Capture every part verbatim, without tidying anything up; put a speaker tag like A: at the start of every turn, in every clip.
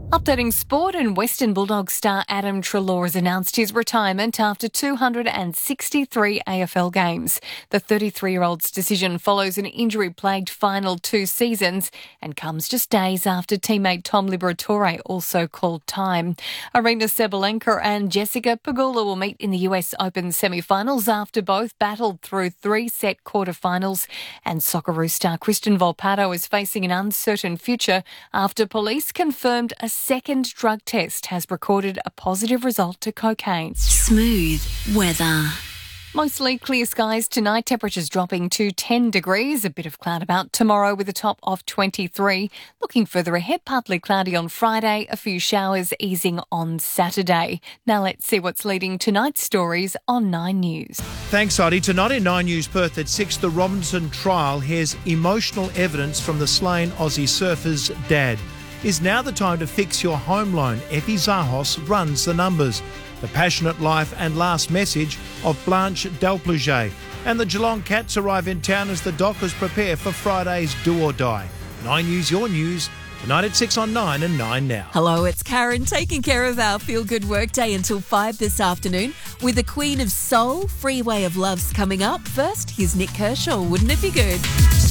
A: Updating sport, and Western Bulldogs star Adam Treloar has announced his retirement after two hundred sixty-three A F L games. The thirty-three-year-old's decision follows an injury-plagued final two seasons and comes just days after teammate Tom Liberatore also called time. Aryna Sabalenka and Jessica Pegula will meet in the U S Open semi-finals after both battled through three-set quarter-finals. And Socceroo star Kristen Volpato is facing an uncertain future after police confirmed a second drug test has recorded a positive result to cocaine.
B: Smooth weather.
A: Mostly clear skies tonight, temperatures dropping to ten degrees, a bit of cloud about tomorrow with a top of twenty-three. Looking further ahead, partly cloudy on Friday, a few showers easing on Saturday. Now let's see what's leading tonight's stories on Nine News.
C: Thanks, Adi. Tonight in Nine News Perth at six, the Robinson trial hears emotional evidence from the slain Aussie surfer's dad. Is now the time to fix your home loan? Effie Zahos runs the numbers. The passionate life and last message of Blanche Delplugé. And the Geelong Cats arrive in town as the Dockers prepare for Friday's Do or Die. Nine News, your news, tonight at six on Nine and Nine Now.
B: Hello, it's Karen taking care of our Feel Good Workday until five this afternoon with the Queen of Soul, Freeway of Love's coming up. First, here's Nick Kershaw. Wouldn't it be good?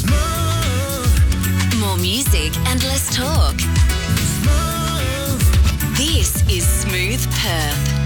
D: More music and less talk. This is Smooth Perth.